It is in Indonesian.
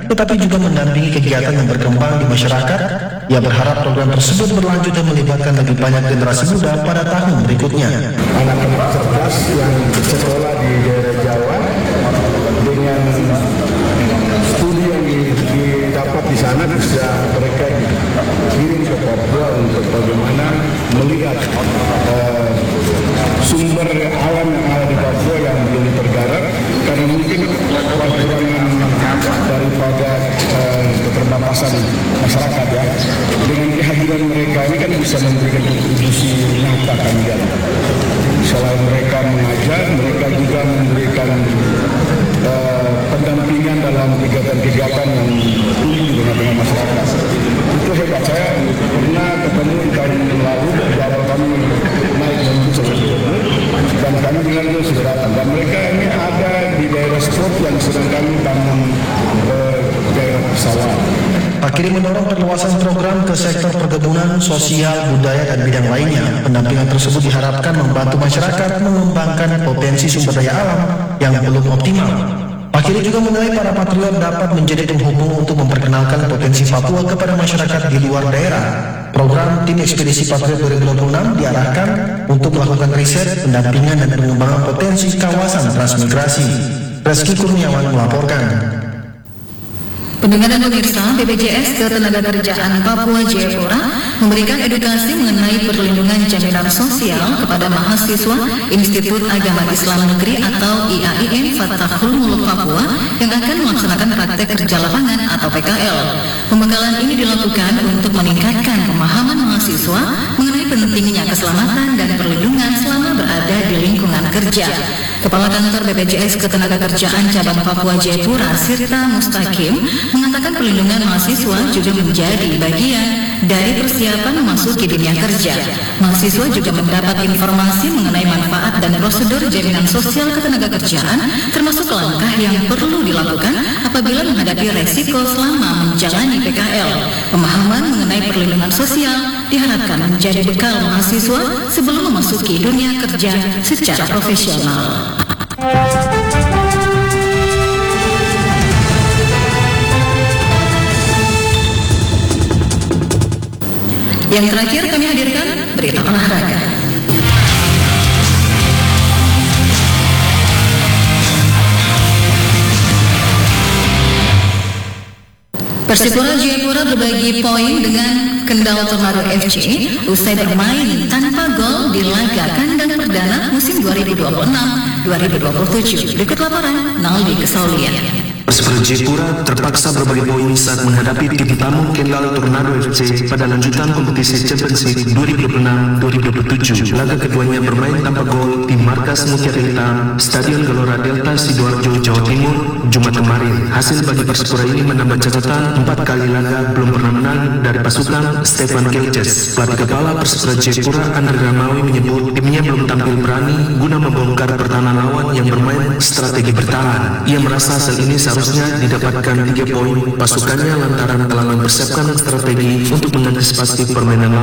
tetapi juga mendampingi kegiatan yang berkembang di masyarakat. Ia berharap program tersebut berlanjut dan melibatkan lebih banyak generasi muda pada tahun berikutnya. Anak-anak cerdas yang bersekolah di daerah Jawa dengan studi yang didapat di sana bisa mereka kirim ke Papua untuk bagaimana melihat sumber alam yang ada di Papua yang belum tergarap, karena mungkin kekurangan daripada keterbatasan masyarakat ya. Dengan kehadiran mereka ini kan bisa memberikan kontribusi nyata kan ya. Selain mereka mengajar, mereka juga memberikan pendampingan dalam kegiatan-kegiatan yang tumbuh di tengah-tengah masyarakat. Itu hebat. Saya pernah ketemu di tahun lalu, beberapa kami naik dan kami dengan itu sudah datang. Dan mereka ini ada di daerah spot yang sedang kami bangun daerah pesawat. Pak Kiri mendorong perluasan program ke sektor perkebunan, sosial, budaya, dan bidang lainnya. Pendampingan tersebut diharapkan membantu masyarakat mengembangkan potensi sumber daya alam yang belum optimal. Pak Kiri juga menilai para patriot dapat menjadi penghubung untuk memperkenalkan potensi Papua kepada masyarakat di luar daerah. Program Tim Ekspedisi Patriot 2026 diarahkan untuk melakukan riset, pendampingan, dan pengembangan potensi kawasan transmigrasi. Reski Kurniawan melaporkan. Pendengar dan pemirsa, BPJS Ketenagakerjaan Papua Jayapura memberikan edukasi mengenai perlindungan jaminan sosial kepada mahasiswa Institut Agama Islam Negeri atau IAIN Fatahul Muluk Papua yang akan melaksanakan praktek kerja lapangan atau PKL. Pembekalan ini dilakukan untuk meningkatkan pemahaman mahasiswa mengenai pentingnya keselamatan dan perlindungan selama berada di lingkungan kerja. Kepala Kantor BPJS Ketenagakerjaan Cabang Papua Jayapura, Sirta Mustaqim, mengatakan perlindungan mahasiswa juga menjadi bagian dari persiapan memasuki dunia kerja. Mahasiswa juga mendapat informasi mengenai manfaat dan prosedur jaminan sosial ketenagakerjaan, termasuk langkah yang perlu dilakukan apabila menghadapi resiko selama menjalani PKL. Pemahaman mengenai perlindungan sosial diharapkan menjadi bekal mahasiswa sebelum memasuki dunia kerja secara profesional. Yang terakhir kami hadirkan berita olahraga. Persipura Jayapura berbagi poin dengan Kendal Tornado FC usai bermain tanpa gol di laga kandang perdana musim 2026-2027. Berikut laporan Naldi Kesaulian. Persipura Jayapura terpaksa berbagi poin saat menghadapi tim tamu Kendal Tornado FC pada lanjutan kompetisi Championship 2026-2027. Laga keduanya bermain tanpa gol di markas Mutiara Hitam, Stadion Gelora Delta Sidoarjo, Jawa Timur, Jumat kemarin. Hasil bagi Persipura ini menambah catatan 4 kali laga belum pernah menang dari pasukan Stefan Kelces. Pelatih kepala Persipura Jayapura Andre Ramawi menyebut timnya belum tampil berani guna membongkar pertahanan lawan yang bermain strategi bertahan. Ia merasa hasil ini seharusnya didapatkan 3 poin pasukannya lantaran telah mempersiapkan strategi untuk mengantisipasi permainan lawan.